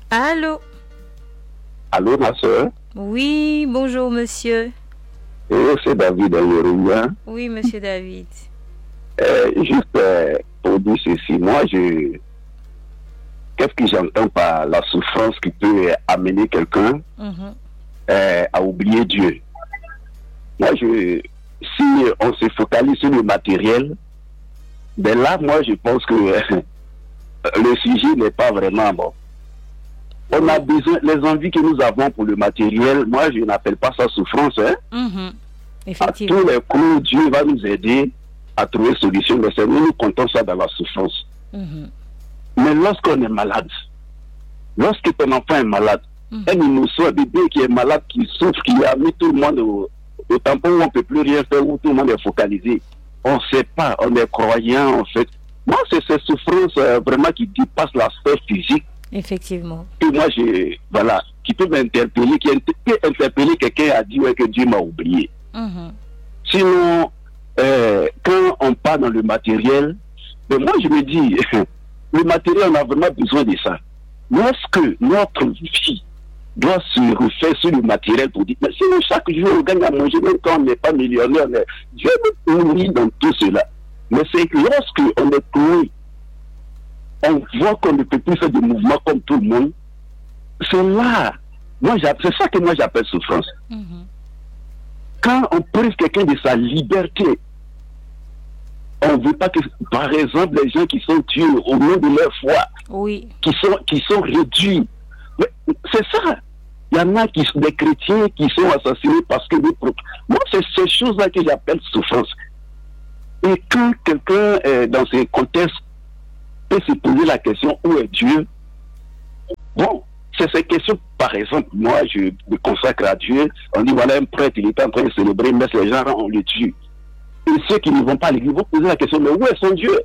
Allô? Allô, ma soeur? Oui, bonjour monsieur. C'est David Ayoria. Oui, monsieur David. Juste pour dire ceci, qu'est-ce que j'entends par la souffrance qui peut amener quelqu'un à oublier Dieu? Si on se focalise sur le matériel, ben là, moi, je pense que le sujet n'est pas vraiment bon. On a besoin, les envies que nous avons pour le matériel, moi, je n'appelle pas ça souffrance. Effectivement. À tous les coups, Dieu va nous aider à trouver solution. Mais c'est nous comptons ça dans la souffrance. Mais lorsqu'on est malade, lorsque ton enfant est malade, un innocent, un bébé qui est malade, qui souffre, qui a mis tout le monde au tampon où on ne peut plus rien faire, où tout le monde est focalisé, on ne sait pas, on est croyant en fait. Moi, c'est ces souffrances vraiment qui dépassent l'aspect physique. Effectivement. Et moi, qui peut m'interpeller, qui peut interpeller quelqu'un à dire que Dieu m'a oublié. Sinon, quand on part dans le matériel, ben moi je me dis, le matériel, on a vraiment besoin de ça. Lorsque notre vie doit se refaire sur le matériel pour dire, mais sinon chaque jour on gagne à manger, même quand on n'est pas millionnaire, mais Dieu nous nourrit dans tout cela. Mais c'est que lorsque on est cloué, on voit qu'on ne peut plus faire de mouvements comme tout le monde, c'est là, c'est ça que moi j'appelle souffrance. Quand on prive quelqu'un de sa liberté, on ne veut pas que, par exemple, les gens qui sont tués au nom de leur foi, qui sont réduits. Mais c'est ça. Il y en a des chrétiens qui sont assassinés parce que moi, c'est ces choses-là que j'appelle souffrance. Et quand quelqu'un, dans ces contextes, peut se poser la question, où est Dieu? Bon, c'est ces questions, par exemple, moi, je me consacre à Dieu. On dit, voilà, un prêtre, il est en train de célébrer, mais les gens, on le tue. Et ceux qui ne vont pas à l'église vont poser la question, mais où est son Dieu?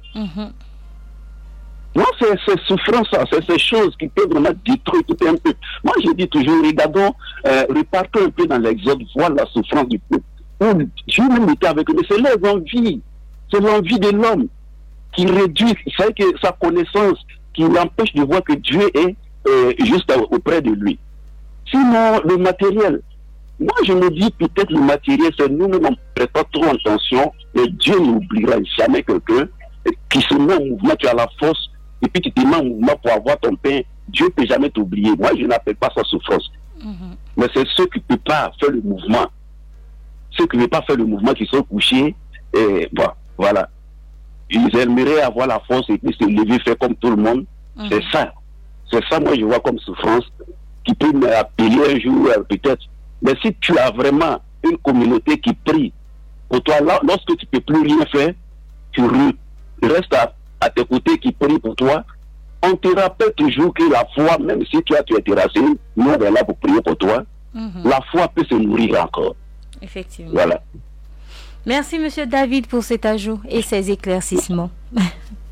Moi, c'est ces souffrances-là, c'est ces choses qui peuvent vraiment détruire tout un peu. Moi, je dis toujours, regardons, repartons un peu dans l'Exode, voir la souffrance du peuple. Dieu même était avec eux, mais c'est leurs envies, c'est l'envie de l'homme qui réduit, c'est que sa connaissance, qui l'empêche de voir que Dieu est juste auprès de lui. Sinon, le matériel, moi je me dis peut-être le matériel, c'est nous-mêmes, on ne prête pas trop attention, mais Dieu n'oubliera jamais quelqu'un qui se met en mouvement, tu as la force, et puis tu te mets en mouvement pour avoir ton pain. Dieu ne peut jamais t'oublier. Moi je n'appelle pas ça souffrance. Mais c'est ceux qui ne peuvent pas faire le mouvement. Ceux qui ne peuvent pas faire le mouvement, qui sont couchés, et bon, voilà. Ils aimeraient avoir la force et puis se lever, faire comme tout le monde. C'est ça. C'est ça, moi, je vois comme souffrance qui peut m'appeler un jour, peut-être. Mais si tu as vraiment une communauté qui prie pour toi, là, lorsque tu ne peux plus rien faire, tu restes à tes côtés qui prie pour toi. On te rappelle toujours que la foi, même si tu es terrassé, nous, on est là pour prier pour toi. La foi peut se nourrir encore. Effectivement. Voilà. Merci, monsieur David, pour cet ajout et ces éclaircissements.